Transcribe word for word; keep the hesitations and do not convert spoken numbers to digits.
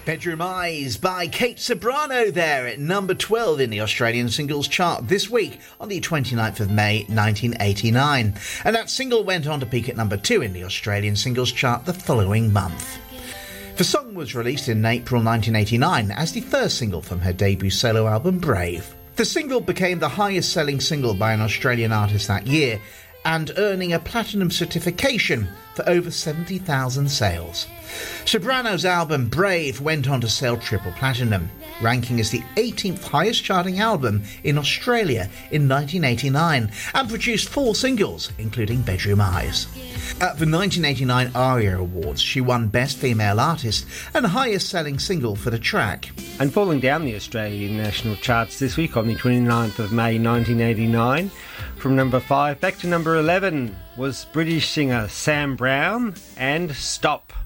Bedroom Eyes by Kate Ceberano there at number twelve in the Australian singles chart this week on the twenty-ninth of May nineteen eighty-nine. And that single went on to peak at number two in the Australian singles chart the following month. The song was released in April nineteen eighty-nine as the first single from her debut solo album Brave. The single became the highest selling single by an Australian artist that year and earning a platinum certification for over seventy thousand sales. Ceberano's album Brave went on to sell triple platinum, ranking as the eighteenth highest charting album in Australia in nineteen eighty-nine, and produced four singles, including Bedroom Eyes. At the nineteen eighty-nine ARIA Awards, she won Best Female Artist and highest selling single for the track. And falling down the Australian national charts this week on the twenty-ninth of May nineteen eighty-nine, from number five back to number eleven was British singer Sam Brown and Stop.